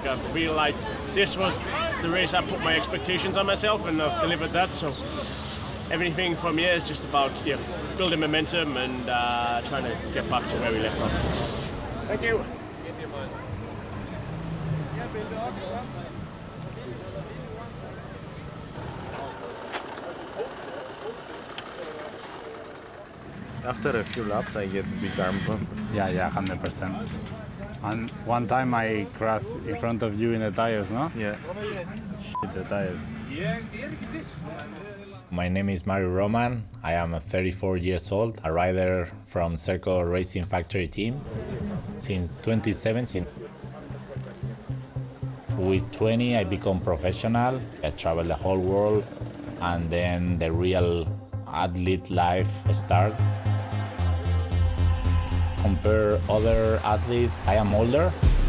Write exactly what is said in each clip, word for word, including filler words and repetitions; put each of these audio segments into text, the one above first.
I feel like this was the race I put my expectations on myself, and I've delivered that. So everything from here is just about yeah, building momentum and uh, trying to get back to where we left off. Thank you. After a few laps, I get big arm pump. Yeah, yeah, one hundred percent. And one time I crashed in front of you in the tires, no? Yeah. Shit, the tires. My name is Mario Roman. I am thirty-four years old, a rider from Circle Racing Factory team since twenty seventeen. With twenty, I become professional. I travel the whole world, and then the real athlete life starts. Compare other athletes, I am older.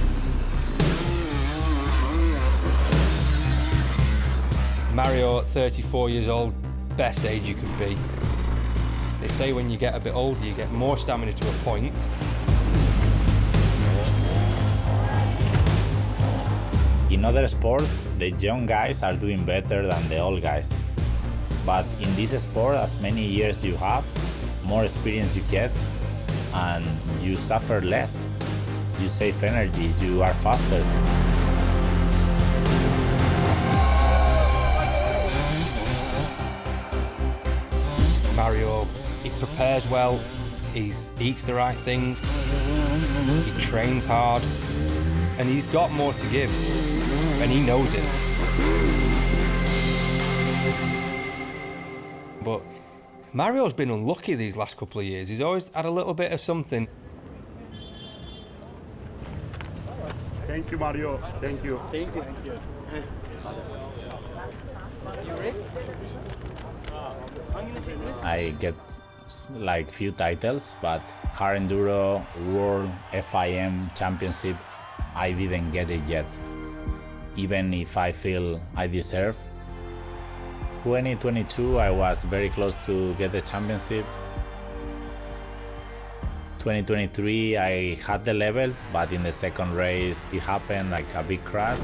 Mario, thirty-four years old, best age you could be. They say when you get a bit older, you get more stamina to a point. In other sports, the young guys are doing better than the old guys. But in this sport, as many years you have, more experience you get, and you suffer less. You save energy, you are faster. Mario, he prepares well, he eats the right things, he trains hard, and he's got more to give, and he knows it. But Mario's been unlucky these last couple of years. He's always had a little bit of something. Thank you, Mario. Thank you. Thank you. Thank you. I get like few titles, but Hard Enduro, World, F I M Championship, I didn't get it yet, even if I feel I deserve. twenty twenty-two, I was very close to get the championship. twenty twenty-three, I had the level, but in the second race, it happened like a big crash.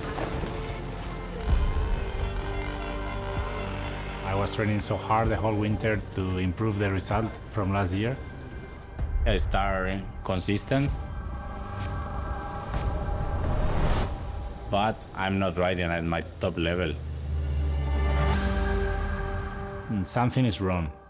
I was training so hard the whole winter to improve the result from last year. I started consistent, but I'm not riding at my top level. Something is wrong.